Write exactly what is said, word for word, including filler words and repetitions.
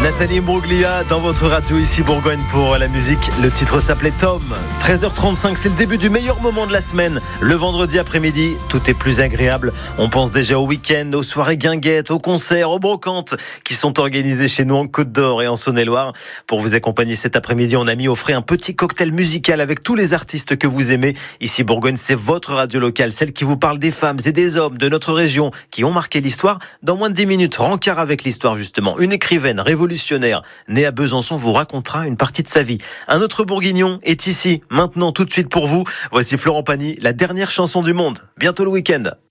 Nathalie Imbruglia dans votre radio ici Bourgogne pour la musique. Le titre s'appelait Tom. treize heures trente-cinq, c'est le début du meilleur moment de la semaine. Le vendredi après-midi, tout est plus agréable. On pense déjà au week-end, aux soirées guinguettes, aux concerts, aux brocantes qui sont organisées chez nous en Côte d'Or et en Saône-et-Loire. Pour vous accompagner cet après-midi, on a mis au frais un petit cocktail musical avec tous les artistes que vous aimez. Ici Bourgogne, c'est votre radio locale, celle qui vous parle des femmes et des hommes de notre région qui ont marqué l'histoire. Dans moins de dix minutes, rencard avec l'histoire justement. Une écrivaine révolutionnaire née à Besançon vous racontera une partie de sa vie. Un autre bourguignon est ici, maintenant, tout de suite pour vous. Voici Florent Pagny, la dernière chanson du monde. Bientôt le week-end.